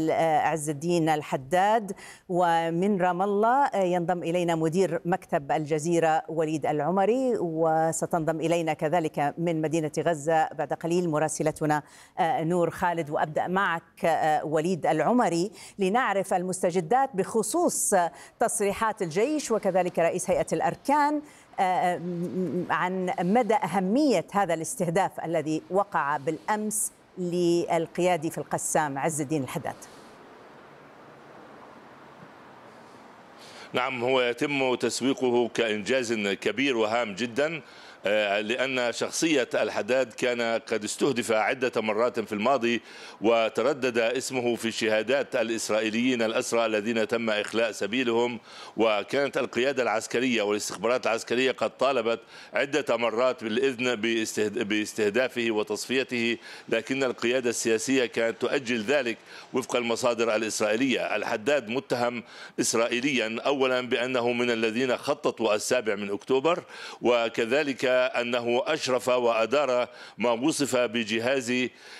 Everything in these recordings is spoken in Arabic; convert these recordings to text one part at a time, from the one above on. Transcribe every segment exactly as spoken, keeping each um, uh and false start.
الجنرال عز الدين الحداد. ومن رام الله ينضم إلينا مدير مكتب الجزيرة وليد العمري، وستنضم إلينا كذلك من مدينة غزة بعد قليل مراسلتنا نور خالد. وأبدأ معك وليد العمري لنعرف المستجدات بخصوص تصريحات الجيش وكذلك رئيس هيئة الأركان عن مدى أهمية هذا الاستهداف الذي وقع بالأمس للقيادي في القسام عز الدين الحداد. نعم، هو يتم تسويقه كإنجاز كبير وهام جدا، لأن شخصية الحداد كان قد استهدف عدة مرات في الماضي، وتردد اسمه في شهادات الإسرائيليين الأسرى الذين تم إخلاء سبيلهم. وكانت القيادة العسكرية والاستخبارات العسكرية قد طالبت عدة مرات بالإذن باستهدافه وتصفيته، لكن القيادة السياسية كانت تؤجل ذلك وفق المصادر الإسرائيلية. الحداد متهم إسرائيليا أولا بأنه من الذين خططوا السابع من أكتوبر، وكذلك أنه أشرف وأدار ما وصف بجهاز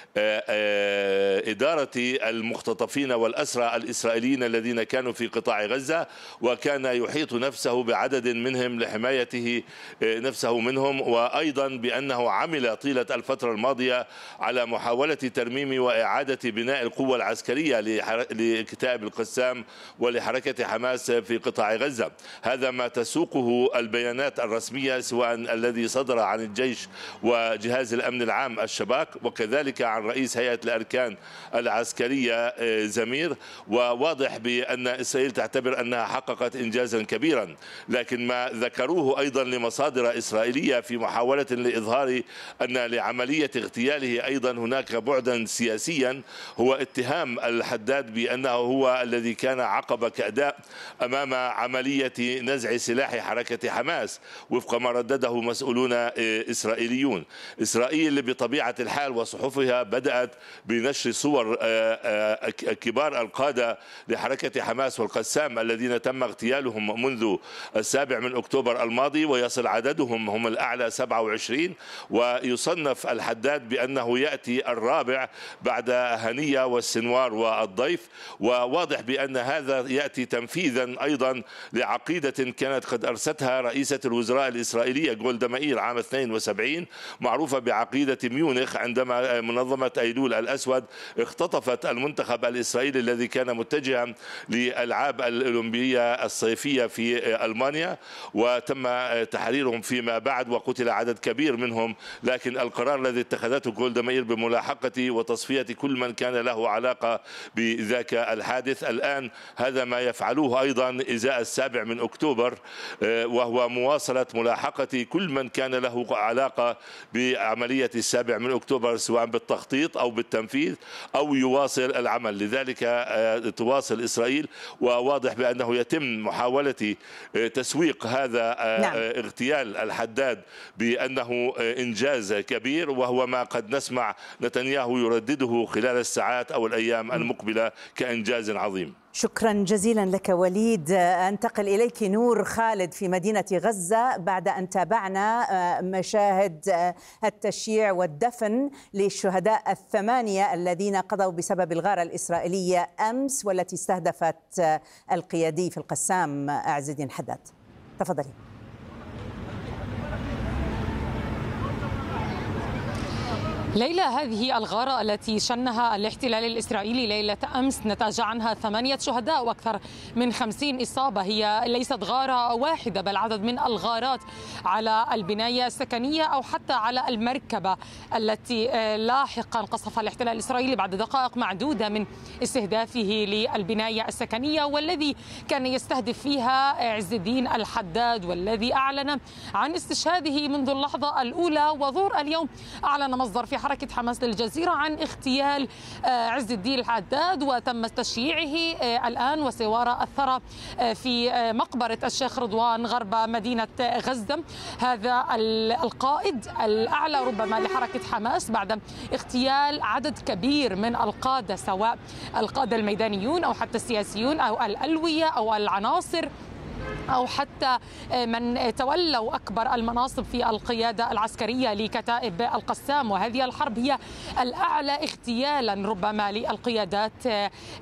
إدارة المختطفين والأسرى الإسرائيليين الذين كانوا في قطاع غزة، وكان يحيط نفسه بعدد منهم لحمايته نفسه منهم. وأيضا بأنه عمل طيلة الفترة الماضية على محاولة ترميم وإعادة بناء القوة العسكرية لكتائب القسام ولحركة حماس في قطاع غزة. هذا ما تسوقه البيانات الرسمية، سواء الذي صدر عن الجيش وجهاز الأمن العام الشباك، وكذلك عن رئيس هيئة الأركان العسكرية زمير. وواضح بأن إسرائيل تعتبر أنها حققت إنجازا كبيرا، لكن ما ذكروه أيضا لمصادر إسرائيلية في محاولة لإظهار أن لعملية اغتياله أيضا هناك بعدا سياسيا، هو اتهام الحداد بأنه هو الذي كان عقب كأداء أمام عملية نزع سلاح حركة حماس وفق ما ردده مسؤولون إسرائيليون. إسرائيل بطبيعة الحال وصحفها بدأت بنشر صور كبار القادة لحركة حماس والقسام الذين تم اغتيالهم منذ السابع من أكتوبر الماضي، ويصل عددهم هم الأعلى سبعة وعشرين. ويصنف الحداد بأنه يأتي الرابع بعد هنية والسنوار والضيف. وواضح بأن هذا يأتي تنفيذا أيضا لعقيدة كانت قد أرستها رئيسة الوزراء الإسرائيلية جولدا مائير عام اثنين وسبعين، معروفة بعقيدة ميونخ، عندما منظمة أيلول الأسود اختطفت المنتخب الإسرائيلي الذي كان متجها لألعاب الأولمبية الصيفية في ألمانيا، وتم تحريرهم فيما بعد وقتل عدد كبير منهم. لكن القرار الذي اتخذته جولدا مائير بملاحقة وتصفية كل من كان له علاقة بذاك الحادث، الآن هذا ما يفعلوه أيضا إزاء السابع من أكتوبر، وهو مواصلة ملاحقة كل من كان له علاقة بعملية السابع من أكتوبر، سواء بالتخطيط أو بالتنفيذ أو يواصل العمل. لذلك تواصل إسرائيل، وواضح بأنه يتم محاولة تسويق هذا نعم. اغتيال الحداد بأنه إنجاز كبير، وهو ما قد نسمع نتنياهو يردده خلال الساعات أو الأيام المقبلة كإنجاز عظيم. شكرا جزيلا لك وليد. أنتقل إليك نور خالد في مدينة غزة بعد أن تابعنا مشاهد التشييع والدفن للشهداء الثمانية الذين قضوا بسبب الغارة الإسرائيلية أمس والتي استهدفت القيادي في القسام عز الدين الحداد. تفضلي. ليلى، هذه الغارة التي شنها الاحتلال الإسرائيلي ليلة أمس نتج عنها ثمانية شهداء وأكثر من خمسين إصابة. هي ليست غارة واحدة، بل عدد من الغارات على البناية السكنية أو حتى على المركبة التي لاحقا قصفها الاحتلال الإسرائيلي بعد دقائق معدودة من استهدافه للبناية السكنية، والذي كان يستهدف فيها عز الدين الحداد، والذي أعلن عن استشهاده منذ اللحظة الأولى. وظهر اليوم أعلن مصدر في حركة حماس للجزيرة عن اغتيال عز الدين الحداد، وتم تشييعه الآن وسوار الثرى في مقبرة الشيخ رضوان غرب مدينة غزة. هذا القائد الأعلى ربما لحركة حماس بعد اغتيال عدد كبير من القادة، سواء القادة الميدانيون أو حتى السياسيون أو الألوية أو العناصر أو حتى من تولوا أكبر المناصب في القيادة العسكرية لكتائب القسام. وهذه الحرب هي الأعلى اغتيالا ربما للقيادات